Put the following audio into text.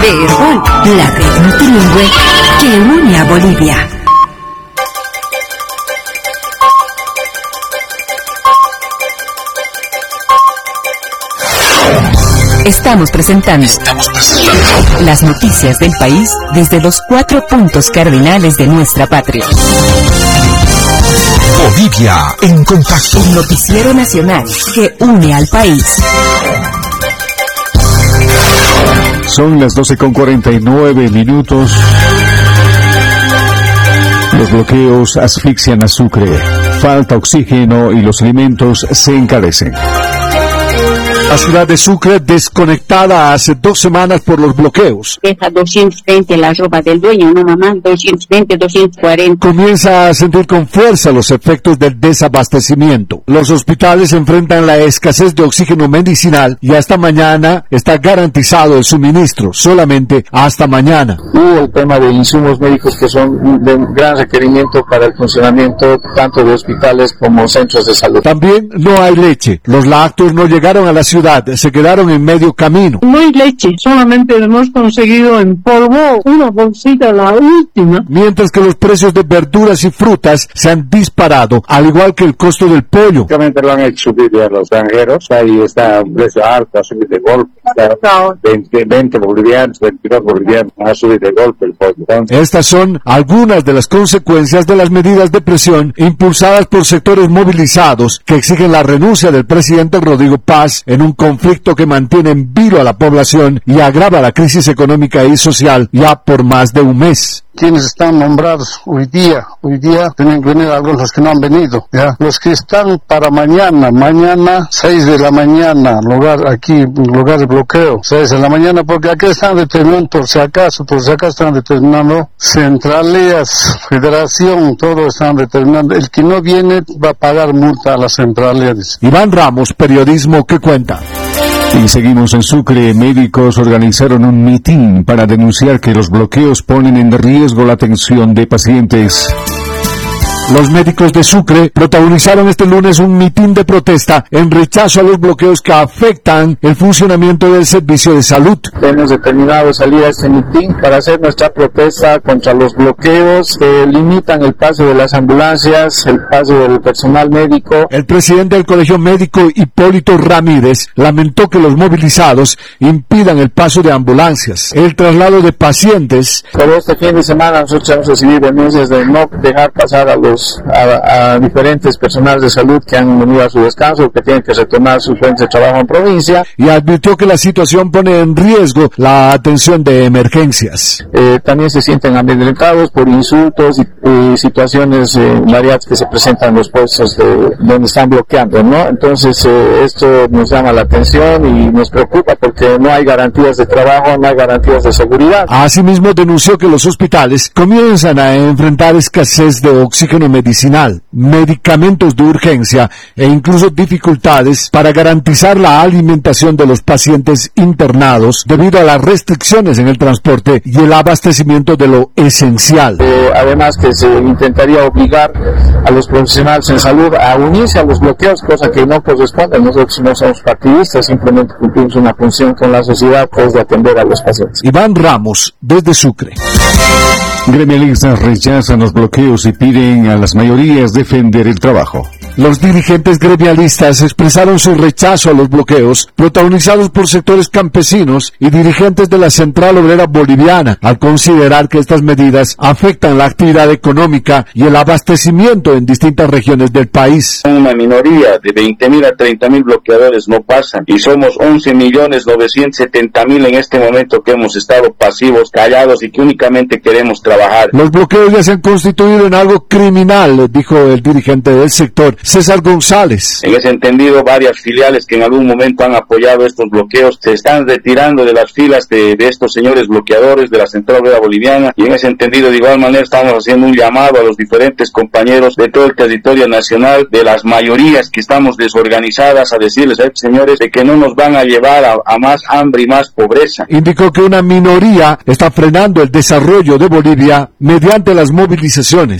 Herbol, la red multilingüe que une a Bolivia. Estamos presentando las noticias del país desde los 4 puntos cardinales de nuestra patria. Bolivia en contacto. Un noticiero nacional que une al país. Son las 12:49. Los bloqueos asfixian a Sucre. Falta oxígeno y los alimentos se encarecen. La ciudad de Sucre desconectada hace 2 semanas por los bloqueos. Deja 220 la ropa del dueño, no mamá, 220, 240. Comienza a sentir con fuerza los efectos del desabastecimiento. Los hospitales enfrentan la escasez de oxígeno medicinal y hasta mañana está garantizado el suministro, solamente hasta mañana. Hubo el tema de insumos médicos que son de gran requerimiento para el funcionamiento tanto de hospitales como centros de salud. También no hay leche. Los lácteos no llegaron a la ciudad, se quedaron en medio camino. No hay leche, solamente hemos conseguido en polvo una bolsita, la última. Mientras que los precios de verduras y frutas se han disparado, al igual que el costo del pollo. Básicamente lo han hecho subir a los granjeros, ahí está un precio alto, a subir de golpe, 20 bolivianos, 22 bolivianos, a subir de golpe el pollo. Estas son algunas de las consecuencias de las medidas de presión impulsadas por sectores movilizados que exigen la renuncia del presidente Rodrigo Paz en un conflicto que mantiene en vilo a la población y agrava la crisis económica y social ya por más de un mes. Quienes están nombrados hoy día tienen que venir algunos que no han venido, ¿ya? Los que están para mañana 6 de la mañana, lugar de bloqueo, 6 de la mañana, porque aquí están determinando, por si acaso están determinando centralías, federación, todo están determinando. El que no viene va a pagar multa a las centralías. Iván Ramos, periodismo que cuenta. Y seguimos en Sucre. Médicos organizaron un mitin para denunciar que los bloqueos ponen en riesgo la atención de pacientes. Los médicos de Sucre protagonizaron este lunes un mitin de protesta en rechazo a los bloqueos que afectan el funcionamiento del servicio de salud. Hemos determinado salir a este mitin para hacer nuestra protesta contra los bloqueos que limitan el paso de las ambulancias, el paso del personal médico. El presidente del Colegio Médico, Hipólito Ramírez, lamentó que los movilizados impidan el paso de ambulancias, el traslado de pacientes. Pero este fin de semana nosotros hemos recibido denuncias de no dejar pasar a diferentes personales de salud que han venido a su descanso, que tienen que retomar sus fuentes de trabajo en provincia. Y advirtió que la situación pone en riesgo la atención de emergencias. También se sienten amedrentados por insultos y situaciones variadas que se presentan en los puestos donde están bloqueando, ¿no? Entonces esto nos llama la atención y nos preocupa porque no hay garantías de trabajo, no hay garantías de seguridad. Asimismo denunció que los hospitales comienzan a enfrentar escasez de oxígeno medicinal, medicamentos de urgencia e incluso dificultades para garantizar la alimentación de los pacientes internados debido a las restricciones en el transporte y el abastecimiento de lo esencial. Además que se intentaría obligar a los profesionales en salud a unirse a los bloqueos, cosa que no corresponde. Nosotros no somos partidistas, simplemente cumplimos una función con la sociedad, que es de atender a los pacientes. Iván Ramos, desde Sucre. Gremialistas rechazan los bloqueos y piden a las mayorías defender el trabajo. Los dirigentes gremialistas expresaron su rechazo a los bloqueos protagonizados por sectores campesinos y dirigentes de la Central Obrera Boliviana, al considerar que estas medidas afectan la actividad económica y el abastecimiento en distintas regiones del país. Una minoría de 20.000 a 30.000 bloqueadores no pasan y somos 11.970.000 en este momento que hemos estado pasivos, callados y que únicamente queremos trabajar. Los bloqueos ya se han constituido en algo criminal, dijo el dirigente del sector, César González. En ese entendido, varias filiales que en algún momento han apoyado estos bloqueos se están retirando de las filas de estos señores bloqueadores de la Central Obrera Boliviana, y en ese entendido de igual manera estamos haciendo un llamado a los diferentes compañeros de todo el territorio nacional, de las mayorías que estamos desorganizadas, a decirles a estos señores de que no nos van a llevar a más hambre y más pobreza. Indicó que una minoría está frenando el desarrollo de Bolivia mediante las movilizaciones.